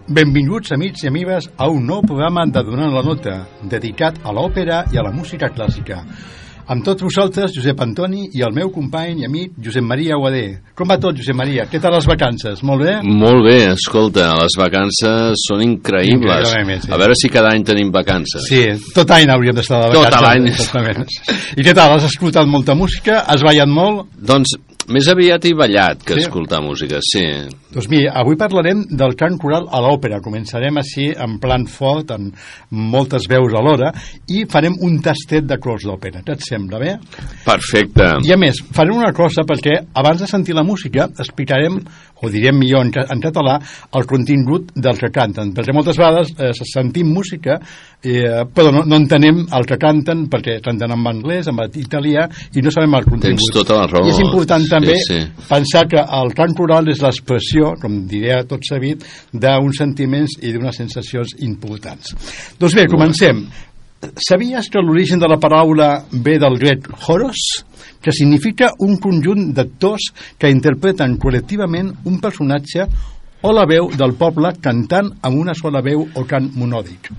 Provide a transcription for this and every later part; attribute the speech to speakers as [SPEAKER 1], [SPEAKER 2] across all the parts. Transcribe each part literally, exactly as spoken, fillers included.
[SPEAKER 1] Benvinguts, amics i amigues, a un nou programa de Donant la Nota, dedicat a l'òpera i a la música clàssica. Amb tots vosaltres, Josep Antoni, i el meu company i amic, Josep Maria Aguadé. Com va tot, Josep Maria? Què tal les vacances? Molt bé?
[SPEAKER 2] Molt bé, escolta, les vacances són increïbles. Sí. A veure si cada any tenim vacances.
[SPEAKER 1] Sí, tot l'any hauríem d'estar de vacances.
[SPEAKER 2] Tot l'any.
[SPEAKER 1] Exactament. I què tal, has escoltat molta música? Has ballat molt?
[SPEAKER 2] Doncs més aviat he ballat que
[SPEAKER 1] sí?
[SPEAKER 2] escoltar música, sí.
[SPEAKER 1] Doncs mira, avui parlarem del cant coral a l'òpera. Començarem així en plan fort, amb moltes veus alhora, i farem un tastet de cors d'òpera. Què et sembla bé?
[SPEAKER 2] Perfecte.
[SPEAKER 1] I a més, farem una cosa, perquè abans de sentir la música explicarem, o direm millor en, en català, el contingut del que canten. Perquè moltes vegades eh, sentim música, eh, però no, no entenem el que canten, perquè canten en anglès, en italià, i no sabem el contingut.
[SPEAKER 2] Tens tota la raó.
[SPEAKER 1] I és important també
[SPEAKER 2] sí, sí.
[SPEAKER 1] pensar que el cant coral és l'expressió, com diré tot sabit, d'uns sentiments i d'unes sensacions importants. Doncs bé, comencem. Sabies que l'origen de la paraula ve del grec horos, que significa un conjunt d'actors que interpreten col·lectivament un personatge o la veu del poble cantant amb una sola veu o cant monòdic?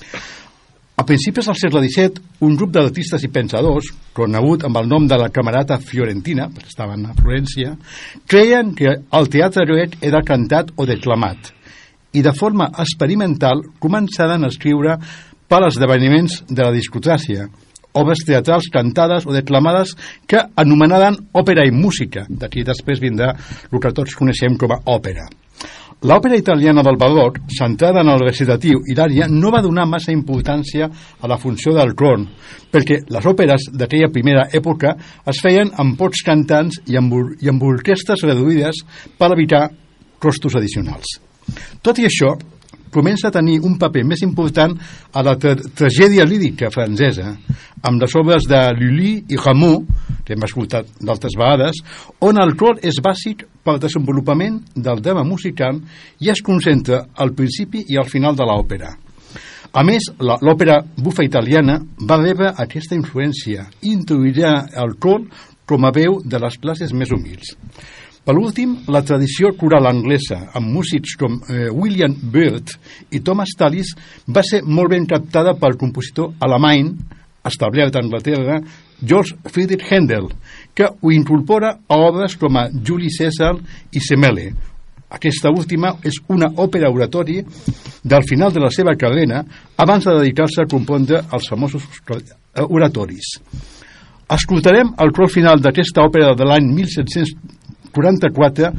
[SPEAKER 1] A principis del segle disset, un grup d'artistes i pensadors, conegut amb el nom de la Camerata Fiorentina, perquè estaven a Florència, creien que el teatre grec era cantat o declamat, i de forma experimental començaren a escriure per als esdeveniments de la discogràcia, obres teatrals cantades o declamades que anomenaven òpera i música. D'aquí després vindrà el que tots coneixem com a òpera. L'òpera italiana del barroc, centrada en el recitatiu i l'ària, no va donar massa importància a la funció del cor, perquè les òperes d'aquella primera època es feien amb pocs cantants i amb, i amb orquestres reduïdes per evitar costos addicionals. Tot i això, comença a tenir un paper més important a la tra tragèdia lírica francesa, amb les obres de Lully i Rameau, que hem escoltat d'altres vegades, on el cor és bàsic pel desenvolupament del drama musical i es concentra al principi i al final de l'òpera. A més, l'òpera bufa italiana va rebre aquesta influència i introduirà el cor com a veu de les classes més humils. Per últim, la tradició coral anglesa, amb músics com eh, William Byrd i Thomas Tallis, va ser molt ben captada pel compositor alemany, establert a Anglaterra, Georg Friedrich Händel, que ho incorpora a obres com a Juli César i Semele. Aquesta última és una òpera oratori del final de la seva carrera abans de dedicar-se a compondre els famosos oratoris. Escoltarem el cor final d'aquesta òpera de l'any mil set-cents quaranta-quatre